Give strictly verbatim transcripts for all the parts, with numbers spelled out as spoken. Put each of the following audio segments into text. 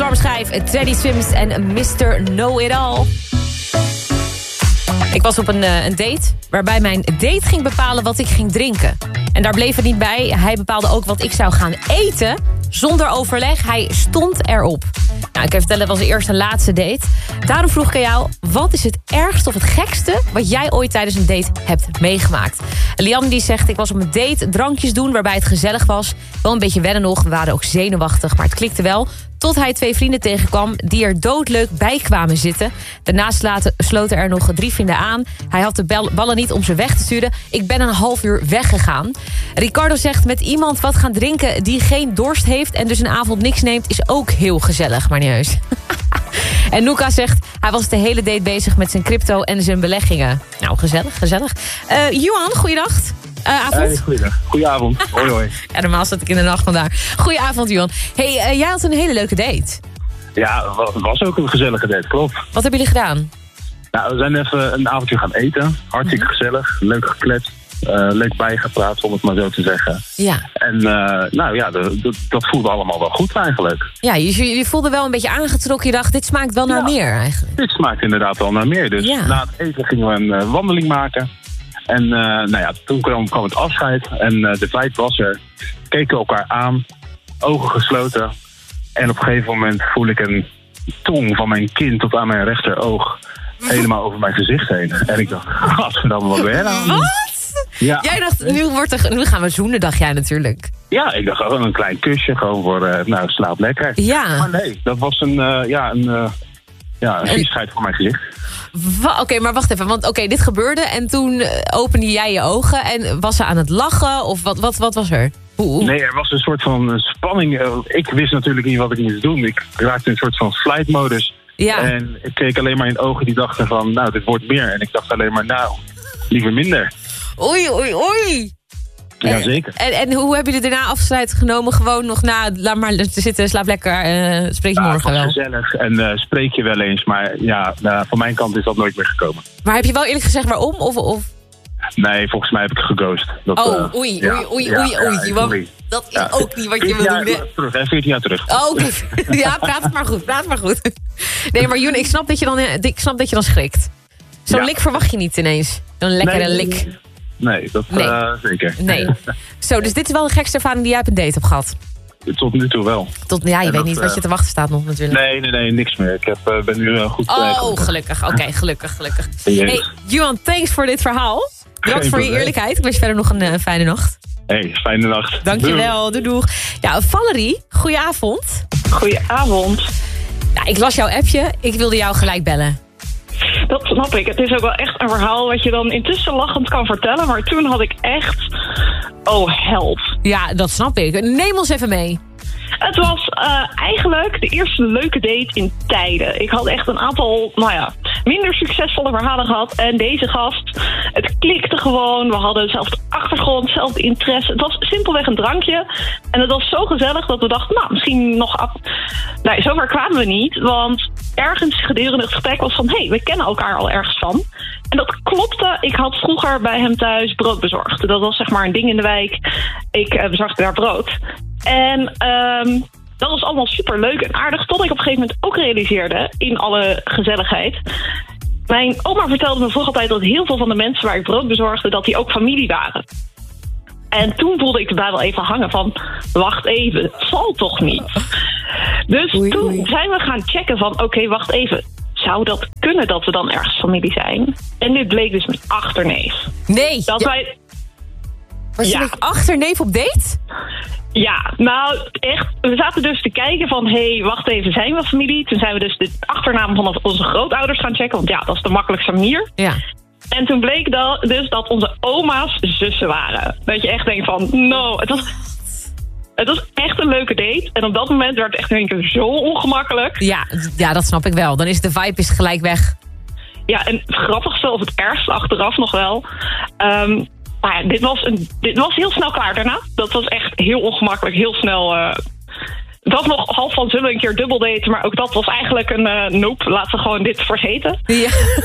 warme schijf. Teddy Swims en mister Know It All. Ik was op een, uh, een date waarbij mijn date ging bepalen wat ik ging drinken. En daar bleef het niet bij. Hij bepaalde ook wat ik zou gaan eten zonder overleg. Hij stond erop. Nou, ik kan vertellen, het was de eerste en laatste date. Daarom vroeg ik aan jou, wat is het ergste of het gekste wat jij ooit tijdens een date hebt meegemaakt? Lianne die zegt, ik was op een date drankjes doen waarbij het gezellig was. Wel een beetje wennen nog, we waren ook zenuwachtig, maar het klikte wel. Tot hij twee vrienden tegenkwam die er doodleuk bij kwamen zitten. Daarna sloten er nog drie vrienden aan. Hij had de ballen niet om ze weg te sturen. Ik ben een half uur weggegaan. Ricardo zegt, met iemand wat gaan drinken die geen dorst heeft en dus een avond niks neemt, is ook heel gezellig, maar niet heus. En Nuka zegt, hij was de hele date bezig met zijn crypto en zijn beleggingen. Nou, gezellig, gezellig. Uh, Johan, goeiedag. Uh, avond. Hey, goeiedag. Goedenavond. Hoi, hoi. Ja, normaal zat ik in de nacht vandaar. Goedenavond, Johan. Hey, uh, jij had een hele leuke date. Ja, het was ook een gezellige date, klopt. Wat hebben jullie gedaan? Nou, we zijn even een avondje gaan eten. Hartstikke mm-hmm. gezellig. Leuk gekletst. Uh, leuk bijgepraat, om het maar zo te zeggen. Ja. En uh, nou ja, de, de, dat voelde allemaal wel goed eigenlijk. Ja, je, je voelde wel een beetje aangetrokken. Je dacht, dit smaakt wel naar ja, meer eigenlijk. Dit smaakt inderdaad wel naar meer. Dus ja. Na het eten gingen we een uh, wandeling maken. En uh, nou ja, toen kwam, kwam het afscheid. En uh, de vibe was er. We keken elkaar aan. Ogen gesloten. En op een gegeven moment voel ik een tong van mijn kin tot aan mijn rechteroog helemaal over mijn gezicht heen. En ik dacht, godverdamme, wat ben je nou? Wat? Ja. Jij dacht, nu, wordt er, nu gaan we zoenen, dacht jij natuurlijk. Ja, ik dacht gewoon een klein kusje, gewoon voor, uh, nou, slaap lekker. Ja. Maar nee, dat was een, uh, ja, een, uh, ja, een viesheid voor mijn gezicht. Oké, okay, maar wacht even, want oké, okay, dit gebeurde en toen opende jij je ogen en was ze aan het lachen of wat, wat, wat was er? Oeh. Nee, er was een soort van spanning. Ik wist natuurlijk niet wat ik moest doen. Ik raakte in een soort van flight-modus. Ja. En ik keek alleen maar in ogen die dachten van, nou, dit wordt meer. En ik dacht alleen maar, nou, liever minder. Oei, oei, oei. Jazeker. En, en hoe hebben jullie daarna afsluit genomen? Gewoon nog na, laat maar zitten, slaap lekker, uh, spreek je ja, morgen wel. Gezellig en uh, spreek je wel eens. Maar ja, uh, van mijn kant is dat nooit meer gekomen. Maar heb je wel eerlijk gezegd waarom? Of, of? Nee, volgens mij heb ik geghost. Dat, oh, uh, oei, ja, oei, oei, ja, oei, oei. Ja, Want dat is ja, ook niet wat je wil doen. Hè? Terug, hè? veertien jaar terug. Oh, oké. Okay. Ja, praat het maar goed, praat maar goed. Nee, maar Joen, ik snap dat je dan, ik snap dat je dan schrikt. Zo'n ja. lik verwacht je niet ineens. Zo'n lekkere nee, lik. Nee, dat nee. Uh, zeker. Nee. Zo, dus dit is wel de gekste ervaring die jij op een date hebt gehad? Tot nu toe wel. Tot, ja, je en weet dat, niet wat je te wachten staat nog natuurlijk. Nee, nee, nee, niks meer. Ik heb, uh, ben nu uh, goed... Oh, uh, gelukkig. Oké, okay, gelukkig, gelukkig. Hey, Johan, thanks voor dit verhaal. Bedankt voor je eerlijkheid. Ik wens je verder nog een uh, fijne nacht. Hey, fijne nacht. Dankjewel, doei doeg. Ja, Valerie, goedenavond. Goedenavond. Ja, ik las jouw appje. Ik wilde jou gelijk bellen. Dat snap ik. Het is ook wel echt een verhaal wat je dan intussen lachend kan vertellen. Maar toen had ik echt... Oh, help. Ja, dat snap ik. Neem ons even mee. Het was uh, eigenlijk de eerste leuke date in tijden. Ik had echt een aantal, nou ja, minder succesvolle verhalen gehad. En deze gast, het klikte gewoon. We hadden dezelfde achtergrond, dezelfde interesse. Het was simpelweg een drankje. En het was zo gezellig dat we dachten, nou, misschien nog... Af... Nou, zover kwamen we niet. Want ergens gedurende het gesprek was van... hé, hey, we kennen elkaar al ergens van. En dat klopte. Ik had vroeger bij hem thuis brood bezorgd. Dat was zeg maar een ding in de wijk. Ik uh, bezorgde daar brood. En um, dat was allemaal super leuk en aardig. Tot ik op een gegeven moment ook realiseerde, in alle gezelligheid... Mijn oma vertelde me vroeger altijd dat heel veel van de mensen waar ik brood bezorgde... dat die ook familie waren. En toen voelde ik erbij wel even hangen van... wacht even, het zal toch niet? Dus oei, toen oei. zijn we gaan checken van... oké, okay, wacht even, zou dat kunnen dat we dan ergens familie zijn? En dit bleek dus mijn achterneef. Nee! Dat ja. wij... Was je ja. met achterneef op date? Ja, nou echt, we zaten dus te kijken van... hé, hey, wacht even, zijn we familie? Toen zijn we dus de achternaam van onze grootouders gaan checken... want ja, dat is de makkelijkste manier. Ja. En toen bleek dat, dus dat onze oma's zussen waren. Dat je echt denkt van, no, het was... Het was echt een leuke date. En op dat moment werd het echt in één keer zo ongemakkelijk. Ja, ja, dat snap ik wel. Dan is de vibe is gelijk weg. Ja, en het grappigste of het ergste achteraf nog wel... Um, Nou ja, dit was, een, dit was heel snel klaar daarna. Dat was echt heel ongemakkelijk, heel snel. Uh, het was nog half van zullen we een keer dubbel daten, maar ook dat was eigenlijk een uh, nope, laten we gewoon dit vergeten. Ja.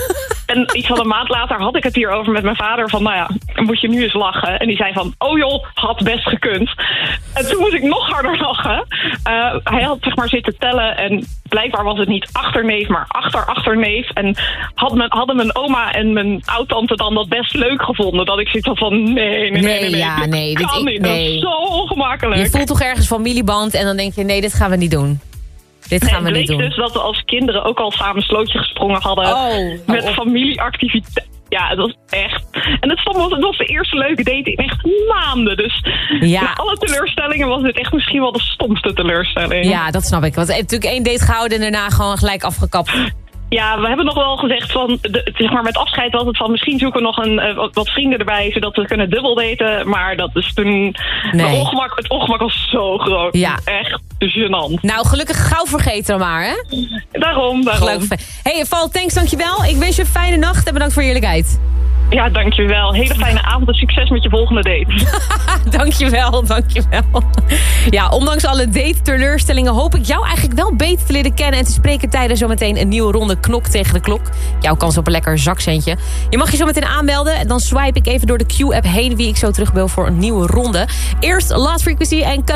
En iets van een maand later had ik het hierover met mijn vader. Van, nou ja, moet je nu eens lachen? En die zei van, oh joh, had best gekund. En toen moest ik nog harder lachen. Uh, hij had zeg maar zitten tellen. En blijkbaar was het niet achterneef, maar achter-achterneef. En had mijn, hadden mijn oma en mijn oud-tante dan dat best leuk gevonden. Dat ik zoiets had van, nee, nee, nee, nee. nee, ja, dit nee kan dit, niet. nee. Dat is zo ongemakkelijk. Je voelt toch ergens familieband en dan denk je, nee, dit gaan we niet doen. Dit gaan we niet doen. Het bleek dus dat we als kinderen ook al samen slootje gesprongen hadden. Oh, met oh. familieactiviteiten. Ja, het was echt... En het was, het was de eerste leuke date in echt maanden. Dus ja. na alle teleurstellingen was dit echt misschien wel de stomste teleurstelling. Ja, dat snap ik. Want we hebben natuurlijk één date gehouden en daarna gewoon gelijk afgekapt. Ja, we hebben nog wel gezegd van, de, zeg maar met afscheid was het van misschien zoeken we nog een, uh, wat, wat vrienden erbij, zodat we kunnen dubbeldaten. Maar dat is toen, nee. het, ongemak, het ongemak was zo groot. Ja. Echt gênant. Nou, gelukkig gauw vergeten dan maar, hè? Daarom, daarom. Gelukkig. Hey, Val, thanks, dankjewel. Ik wens je een fijne nacht en bedankt voor je eerlijkheid. Ja, dankjewel. Hele fijne avond en succes met je volgende date. dankjewel, dankjewel. Ja, ondanks alle date-teleurstellingen hoop ik jou eigenlijk wel beter te leren kennen en te spreken tijdens zometeen een nieuwe ronde Knok tegen de Klok. Jouw kans op een lekker zakcentje. Je mag je zo meteen aanmelden en dan swipe ik even door de Q-app heen wie ik zo terugbel voor een nieuwe ronde. Eerst Last Frequency en